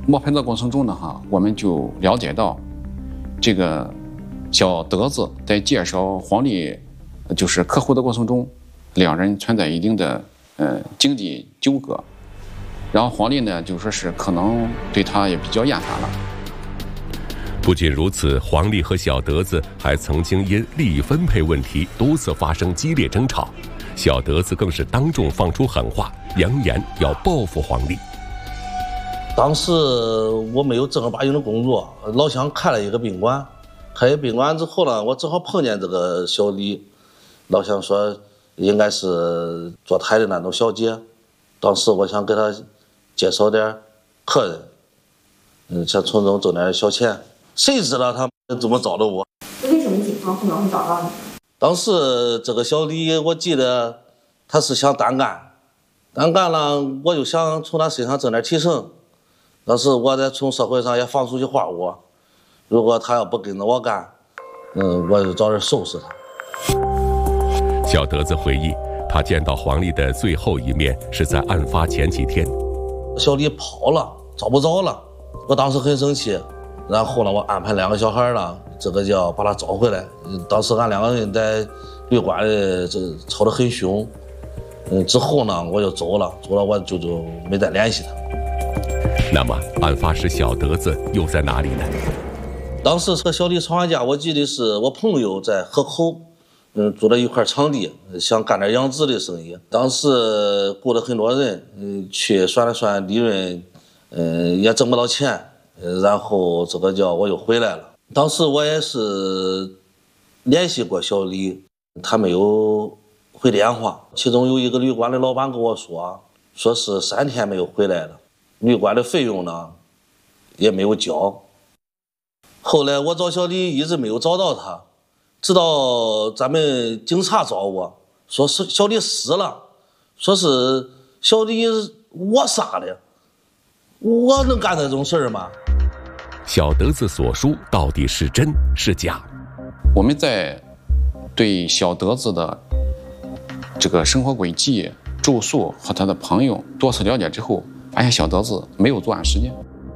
摸排的过程中呢，我们就了解到，这个小德子在介绍黄丽就是客户的过程中，两人存在一定的经济纠葛，然后黄丽呢就说是可能对他也比较厌烦了。 不仅如此，黄丽和小德子还曾经因利益分配问题多次发生激烈争吵，小德子更是当众放出狠话，扬言要报复黄丽。 当时我没有正儿八经的工作，老乡开了一个宾馆，开了宾馆之后呢，我正好碰见这个小李，老乡说应该是坐台的那种小姐，当时我想给他介绍点客人，想从中挣点小钱，谁知道他怎么找的我？ 为什么警方后面会找到你？ 当时这个小李，我记得他是想单干了，我就想从他身上挣点提成。当时我在从社会上也放出去话我，如果他要不跟着我干，我就找人收拾他。 小德子回忆，他见到黄丽的最后一面是在案发前几天。 小李跑了，找不着了，我当时很生气。然后呢，我安排2个小孩了，这个叫把他找回来。当时俺2个人在旅馆里吵得很凶。之后呢，我就走了我就没再联系他。 那么，案发时小德子又在哪里呢？ 当时和小李吵完架，我记得是我朋友在河口，租了一块场地，想干点养殖的生意。当时雇了很多人，去算了算利润，也挣不到钱。然后这个叫我又回来了。当时我也是联系过小李，他没有回电话。其中有一个旅馆的老板跟我说是3天没有回来了，旅馆的费用呢也没有交。后来我找小李一直没有找到他，直到咱们警察找我说是小李死了，说是小李我杀的，我能干这种事儿吗？ 小德子所述到底是真是假？ 我们在对小德子的这个生活轨迹、住宿和他的朋友多次了解之后，发现小德子没有作案时间，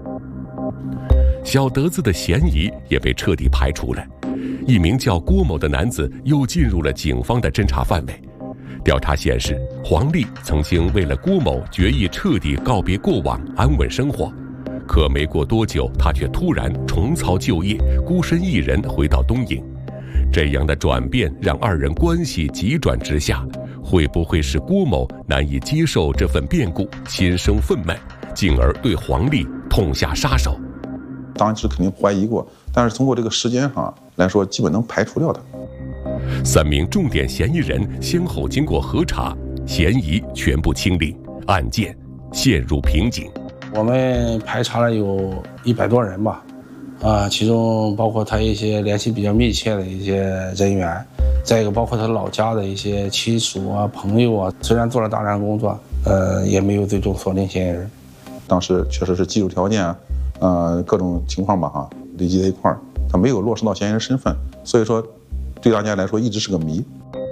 小德子的嫌疑也被彻底排除了。一名叫郭某的男子又进入了警方的侦查范围。调查显示，黄丽曾经为了郭某决意彻底告别过往，安稳生活。可没过多久，他却突然重操旧业，孤身一人回到东营。这样的转变让2人关系急转直下。会不会是郭某难以接受这份变故，心生愤懑，进而对黄丽痛下杀手？ 当时肯定怀疑过，但是通过这个时间上来说，基本能排除掉他。 3名重点嫌疑人先后经过核查，嫌疑全部清零，案件陷入瓶颈。 我们排查了有100多人吧，其中包括他一些联系比较密切的一些人员，再一个包括他老家的一些亲属啊、朋友啊。虽然做了大量工作，也没有最终锁定嫌疑人。 当时确实是技术条件各种情况吧累积在一块儿，他没有落实到嫌疑人身份，所以说对大家来说一直是个谜。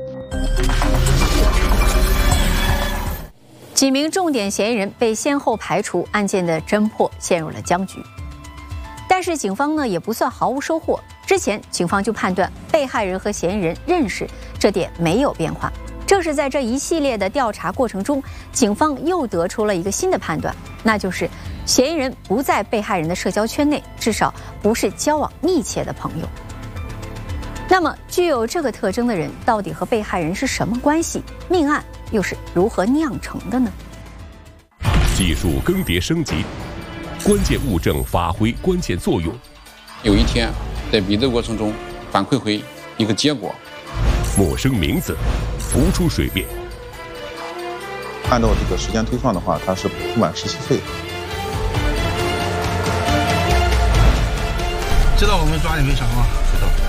几名重点嫌疑人被先后排除，案件的侦破陷入了僵局。但是警方呢也不算毫无收获，之前警方就判断被害人和嫌疑人认识，这点没有变化。正是在这一系列的调查过程中，警方又得出了一个新的判断，那就是嫌疑人不在被害人的社交圈内，至少不是交往密切的朋友。那么具有这个特征的人到底和被害人是什么关系？命案又是如何酿成的呢？ 技术更迭升级，关键物证发挥关键作用。 有一天在比对过程中反馈回一个结果， 陌生名字浮出水面。 按照这个时间推算的话，他是不满17岁。 知道我们抓你没啥吗？知道。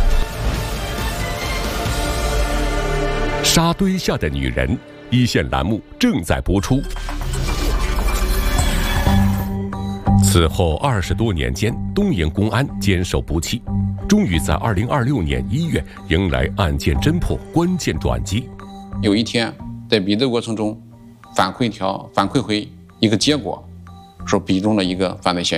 沙堆下的女人，一线栏目正在播出。此后20多年间，东营公安坚守不弃，终于在2026年1月迎来案件侦破关键转机。 有一天在比对过程中反馈回一个结果，说比中了一个犯罪嫌疑人。